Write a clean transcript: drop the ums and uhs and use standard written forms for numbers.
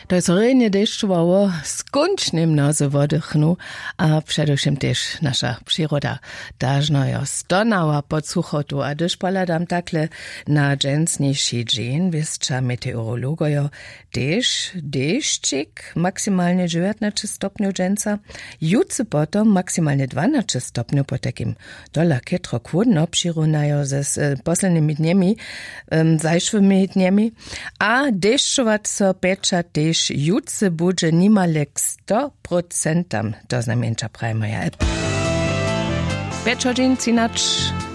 To jest rejnie deszczowało, skończnym nozy wydychnu, a przedewším też nasza przyroda dażna stonała pod suchotu, a gdyż poladam takle na dżęsniejszy dzień, wieszcza meteorologojo, deszczyk maksymalnie 19 stopniu dżęca, jutce potom maksymalnie 12 stopniu po takim dola kietro kłodno przyrunajo ze poslednimi dniami, zajszłymi dniami, a deszczować so pecza też jutce budże nimalek 100% do znamienča prajmaja. Peczodzin, cinacz.